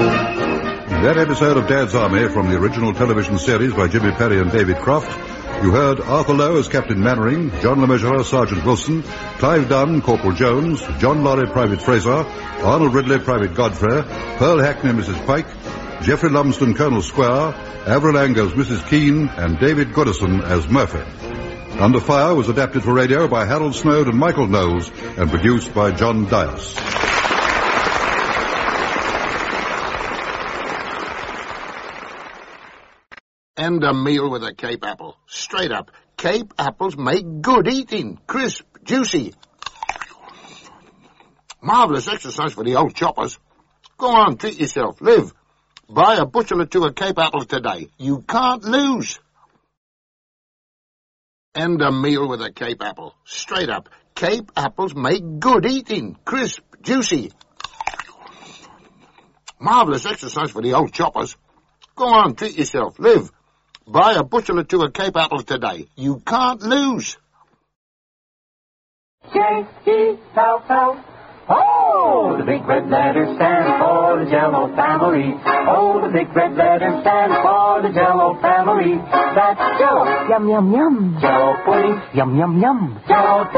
In that episode of Dad's Army from the original television series by Jimmy Perry and David Croft, you heard Arthur Lowe as Captain Mannering, John LeMessurier, Sergeant Wilson, Clive Dunn, Corporal Jones, John Lorry, Private Fraser, Arnold Ridley, Private Godfrey, Pearl Hackney, Mrs. Pike, Geoffrey Lumsden, Colonel Square, Avril Angers, Mrs. Keane, and David Goodison as Murphy. Under Fire was adapted for radio by Harold Snowd and Michael Knowles and produced by John Dias. And a meal with a Cape apple. Straight up. Cape apples make good eating. Crisp, juicy. Marvellous exercise for the old choppers. Go on, treat yourself. Live. Buy a bushel or two of Cape apples today. You can't lose. And a meal with a Cape apple. Straight up. Cape apples make good eating. Crisp, juicy. Marvellous exercise for the old choppers. Go on, treat yourself. Live. Buy a bushel or two of Cape apples today. You can't lose. J-E-L-L. Oh, the big red letters stand for the Jell-O family. Oh, the big red letters stand for the Jell-O family. That's Jell-O. Yum, yum, yum. Jell-O pudding. Yum, yum, yum. Jell-O